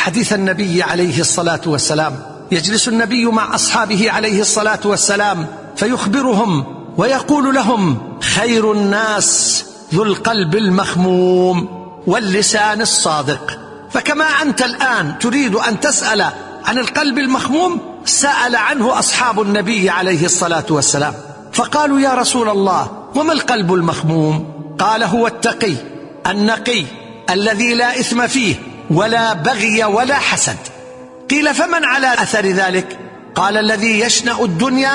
حديث النبي عليه الصلاة والسلام. يجلس النبي مع أصحابه عليه الصلاة والسلام فيخبرهم ويقول لهم: خير الناس ذو القلب المخموم واللسان الصادق. فكما أنت الآن تريد أن تسأل عن القلب المخموم، سأل عنه أصحاب النبي عليه الصلاة والسلام، فقالوا: يا رسول الله، وما القلب المخموم؟ قال: هو التقي النقي الذي لا إثم فيه ولا بغي ولا حسد. قيل: فمن على أثر ذلك؟ قال: الذي يشنأ الدنيا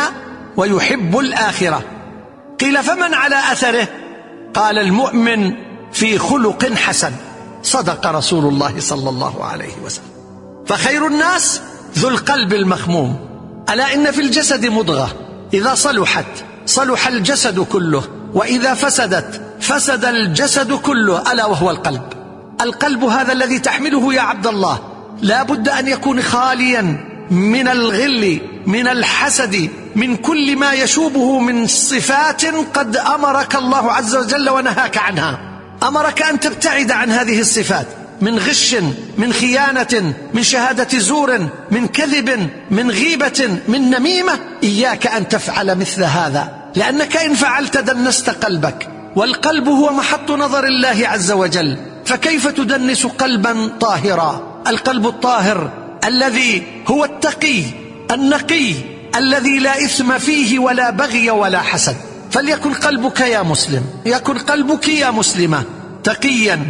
ويحب الآخرة. قيل: فمن على أثره؟ قال: المؤمن في خلق حسن. صدق رسول الله صلى الله عليه وسلم. فخير الناس ذو القلب المخموم. ألا إن في الجسد مضغة إذا صلحت صلح الجسد كله، وإذا فسدت فسد الجسد كله، ألا وهو القلب. القلب هذا الذي تحمله يا عبد الله لا بد أن يكون خاليا من الغل، من الحسد، من كل ما يشوبه من صفات قد أمرك الله عز وجل ونهاك عنها. أمرك أن تبتعد عن هذه الصفات، من غش، من خيانة، من شهادة زور، من كذب، من غيبة، من نميمة. إياك أن تفعل مثل هذا، لأنك إن فعلت دنست قلبك، والقلب هو محط نظر الله عز وجل. فكيف تدنس قلبا طاهرا؟ القلب الطاهر الذي هو التقي النقي الذي لا إثم فيه ولا بغي ولا حسد. فليكن قلبك يا مسلم، يكن قلبك يا مسلمة تقيا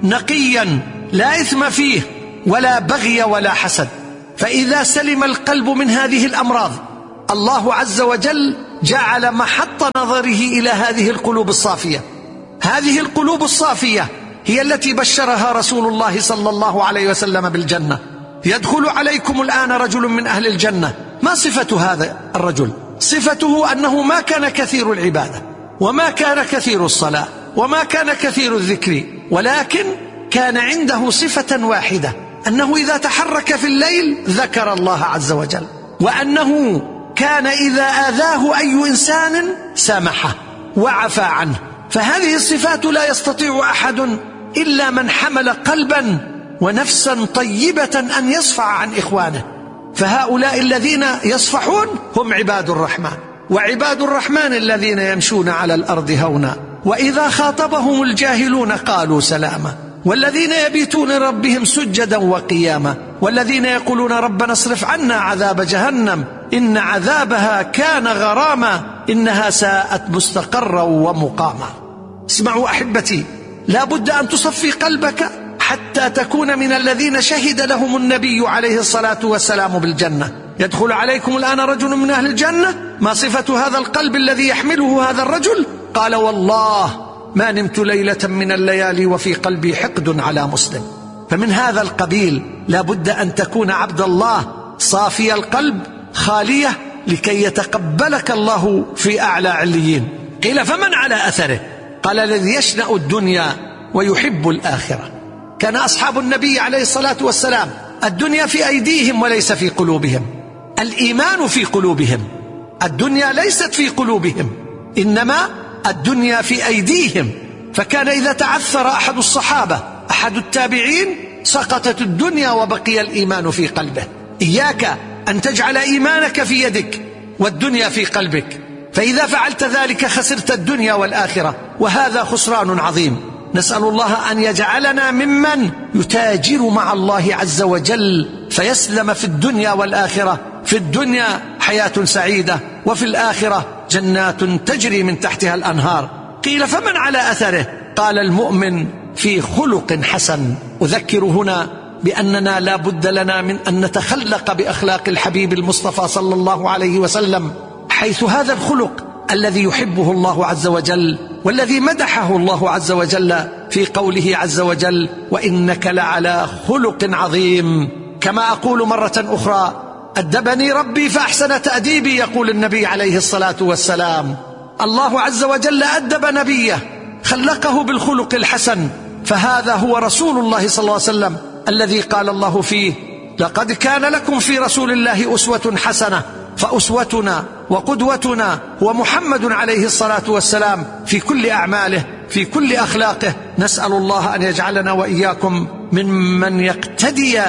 نقيا لا إثم فيه ولا بغي ولا حسد. فإذا سلم القلب من هذه الأمراض، الله عز وجل جعل محط نظره إلى هذه القلوب الصافية. هذه القلوب الصافية هي التي بشرها رسول الله صلى الله عليه وسلم بالجنة. يدخل عليكم الآن رجل من أهل الجنة. ما صفة هذا الرجل؟ صفته أنه ما كان كثير العبادة، وما كان كثير الصلاة، وما كان كثير الذكر، ولكن كان عنده صفة واحدة، أنه إذا تحرك في الليل ذكر الله عز وجل، وأنه كان إذا آذاه أي إنسان سامحه وعفى عنه. فهذه الصفات لا يستطيع أحد إلا من حمل قلبا ونفسا طيبة أن يصفع عن إخوانه. فهؤلاء الذين يصفحون هم عباد الرحمن، وعباد الرحمن الذين يمشون على الأرض هونا، وإذا خاطبهم الجاهلون قالوا سلاما، والذين يبيتون ربهم سجدا وقياما، والذين يقولون ربنا اصرف عنا عذاب جهنم إن عذابها كان غراما إنها ساءت مستقرا ومقاما. اسمعوا أحبتي، لا بد أن تصفي قلبك حتى تكون من الذين شهد لهم النبي عليه الصلاة والسلام بالجنة. يدخل عليكم الآن رجل من أهل الجنة. ما صفة هذا القلب الذي يحمله هذا الرجل؟ قال: والله ما نمت ليلة من الليالي وفي قلبي حقد على مسلم. فمن هذا القبيل لا بد أن تكون عبد الله صافي القلب خالية لكي يتقبلك الله في أعلى عليين. قيل: فمن على أثره؟ قال: الذي يشنأ الدنيا ويحب الآخرة. كان أصحاب النبي عليه الصلاة والسلام الدنيا في أيديهم وليس في قلوبهم، الإيمان في قلوبهم، الدنيا ليست في قلوبهم، إنما الدنيا في أيديهم. فكان إذا تعثر أحد الصحابة أحد التابعين سقطت الدنيا وبقي الإيمان في قلبه. إياك أن تجعل إيمانك في يدك والدنيا في قلبك، فإذا فعلت ذلك خسرت الدنيا والآخرة، وهذا خسران عظيم. نسأل الله أن يجعلنا ممن يتاجر مع الله عز وجل فيسلم في الدنيا والآخرة. في الدنيا حياة سعيدة، وفي الآخرة جنات تجري من تحتها الأنهار. قيل: فمن على أثره؟ قال: المؤمن في خلق حسن. أذكر هنا بأننا لا بد لنا من أن نتخلق بأخلاق الحبيب المصطفى صلى الله عليه وسلم، حيث هذا الخلق الذي يحبه الله عز وجل، والذي مدحه الله عز وجل في قوله عز وجل: وإنك لعلى خلق عظيم. كما أقول مرة أخرى: أدبني ربي فأحسن تأديبي، يقول النبي عليه الصلاة والسلام. الله عز وجل أدب نبيه، خلقه بالخلق الحسن، فهذا هو رسول الله صلى الله عليه وسلم الذي قال الله فيه: لقد كان لكم في رسول الله أسوة حسنة. فأسوتنا وقدوتنا هو محمد عليه الصلاة والسلام في كل أعماله، في كل أخلاقه. نسأل الله أن يجعلنا وإياكم ممن يقتدي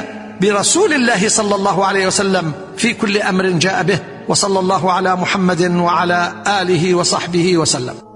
برسول الله صلى الله عليه وسلم في كل أمر جاء به. وصلى الله على محمد وعلى آله وصحبه وسلم.